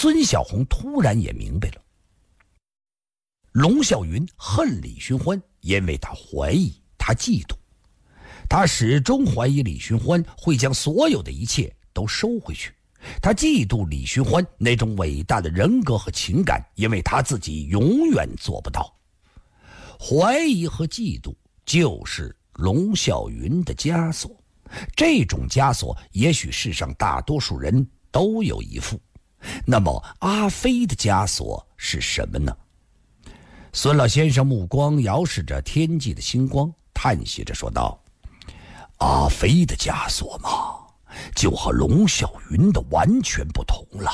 孙小红突然也明白了，龙啸云恨李寻欢，因为他怀疑，他嫉妒，他始终怀疑李寻欢会将所有的一切都收回去。他嫉妒李寻欢那种伟大的人格和情感，因为他自己永远做不到。怀疑和嫉妒就是龙啸云的枷锁，这种枷锁也许世上大多数人都有一副。那么阿飞的枷锁是什么呢？孙老先生目光遥视着天际的星光，叹息着说道：阿飞的枷锁嘛，就和龙啸云的完全不同了。